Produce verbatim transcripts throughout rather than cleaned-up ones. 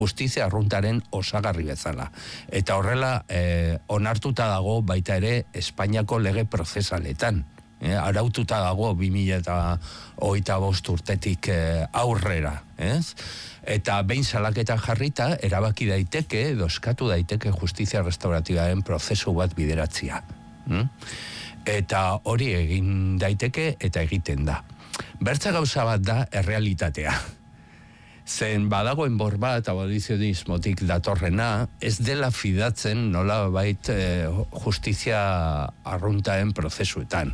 justizia arruntaren osagarri bezala. Eta horrela eh, onartuta dago baita ere Espainiako lege prozesaletan. Eh, araututa dago bi mila hogeita bost urtetik eh, aurrera, ez? Eta behin salaketa jarrita, erabaki daiteke, edo eskatu daiteke justizia restauratibaren prozesu bat bideratzia. Hm? Eta hori egin daiteke eta egiten da. Bertza gauza bat da errealitatea. Zen badagoen bor bat abolizionismotik datorrena, ez dela fidatzen nola bait eh, justizia arruntaen prozesuetan.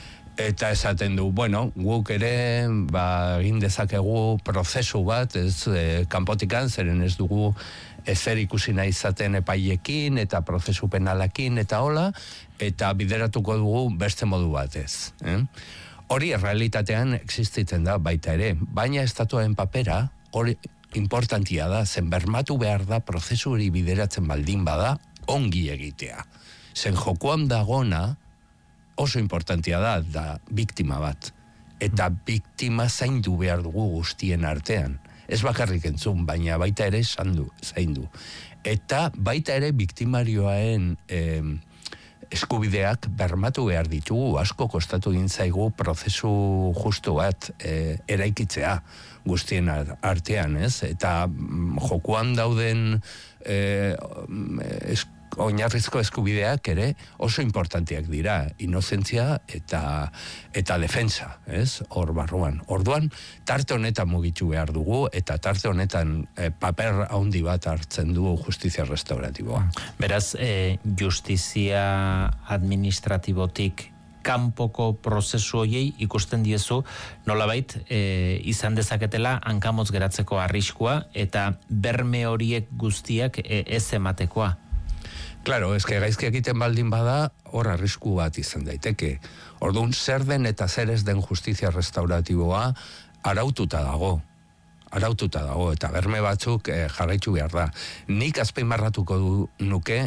Eta esaten du, bueno, guk ere ba, egin dezakegu prozesu bat, ez eh, kanpotikan, zeren ez dugu ezer ikusi nahi izaten epaiekin eta prozesu penalakin eta hola, eta bideratuko dugu beste modu batez. Eh? Hori errealitatean existitzen da baita ere, baina estatuaren papera hori importantia da, zen bermatu behar da prozesu hori bideratzen baldin bada ongi egitea. Zen jokoan dagona oso importantia da, da biktima bat. Eta biktima zaindu behar dugu guztien artean. Ez bakarrik entzun, baina baita ere zaindu. zaindu. Eta baita ere biktimarioaen eh, eskubideak bermatu behar ditugu, asko kostatu egin zaigu prozesu justu bat eh, eraikitzea guztien artean, ez? Eta mm, jokoan dauden eh, eskubideak, oinarrizko eskubideak ere oso importanteak dira, inozentzia eta eta defensa, ez? Hor barruan. Orduan, tarte honetan mugitu behar dugu, eta tarte honetan eh, paper handi bat hartzen du justizia restauratiboa. Beraz, eh, justizia administratibotik kanpoko prozesu hoiei ikusten diezu nolabait e, izan dezaketela hankamotz geratzeko arriskua eta berme horiek guztiak e, ez ematekoa. Claro, eske gaizki egiten baldin bada, hor arrisku bat izan daiteke. Orduan, zer den eta zer ez den justizia restauratiboa araututa dago. Araututa dago, eta berme batzuk eh, jarraitu behar da. Nik azpimarratuko du nuke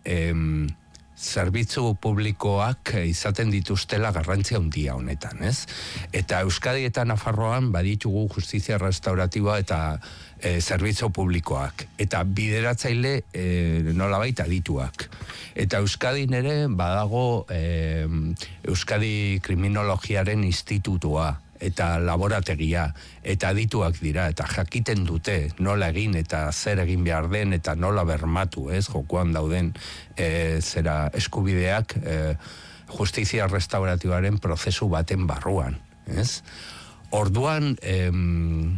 em, zerbitzu publikoak izaten dituztela garrantzia handia honetan, ez? Eta Euskadi eta Nafarroan baditugu justizia restauratiboa eta e, zerbitzu publikoak. Eta bideratzaile e, nolabait adituak. Eta Euskadin ere badago e, Euskadi Kriminologiaren Institutua eta laborategia, eta adituak dira, eta jakiten dute nola egin eta zer egin behar den, eta nola bermatu, ez, jokoan dauden e, zera eskubideak e, justizia restauratibaren prozesu baten barruan, ez? Orduan, em,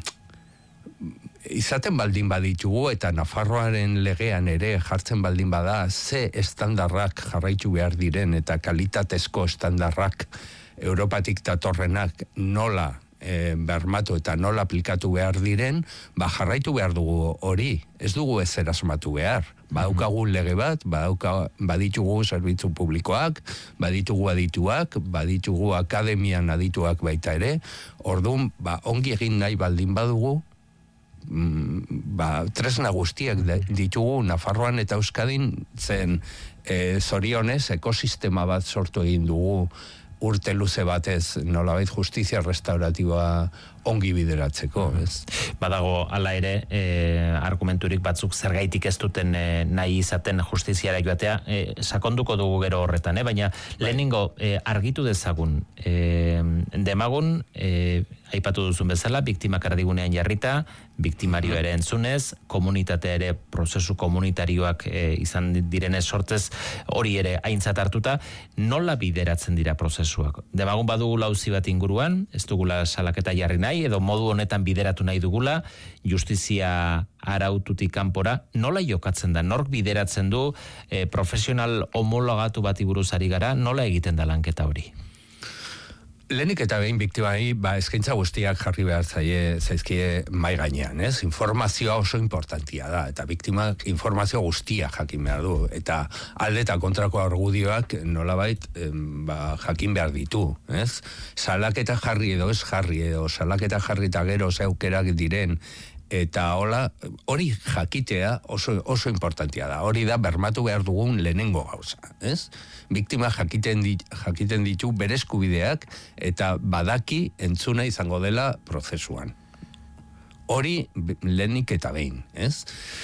izaten baldin baditugu, eta Nafarroaren legean ere jartzen baldin bada, ze estandarrak jarraitu behar diren, eta kalitatezko estandarrak Europatik datorrenak nola e, bermatu eta nola aplikatu behar diren, ba jarraitu behar dugu hori, ez dugu ezer asmatu behar. Badaukagu lege bat, badauka, baditugu zerbitzu publikoak, baditugu adituak, baditugu akademian adituak baita ere, orduan, ba, ongi egin nahi baldin badugu, ba, tresna guztiak ditugu Nafarroan eta Euskadin, zen e, zorionez ekosistema bat sortu egin dugu urte luze batez nolabait justizia restauratiboa ongi bideratzeko, ez? Badago hala ere e, argumenturik batzuk zergaitik ez duten e, nahi izaten justiziara joatea, e, sakonduko dugu gero horretan, eh? Baina lehenengo e, argitu dezagun e, demagun e, aipatu duzun bezala, biktimak erdigunean jarrita, biktimario ere entzunez, komunitatea ere prozesu komunitarioak e, izan direnez sortzez hori ere aintzat hartuta, nola bideratzen dira prozesuak? Demagun badugu lauzi bat inguruan, ez dugula salaketa jarri nahi, edo modu honetan bideratu nahi dugula, justizia araututik kanpora, nola jokatzen da, nork bideratzen du, e, profesional homologatu bati buruz ari gara, nola egiten da lanketa hori? Lehenik eta behin biktimai, ba, eskaintza guztiak jarri behar zaie, zaizkie mai gainean, ez? Informazioa oso importantia da, eta biktimak informazio guztia jakin behar du, eta alde eta kontrako argudioak nolabait ba, jakin behar ditu, ez? Salaketa jarri edo ez jarri edo, salaketa jarri eta gero zeukerak diren, eta hola, hori jakitea oso, oso importantia da, hori da bermatu behar dugun lehenengo gauza, ez? Biktima jakiten, dit, jakiten ditu bere eskubideak eta badaki entzuna izango dela prozesuan. hori lehenik eta behin, ez?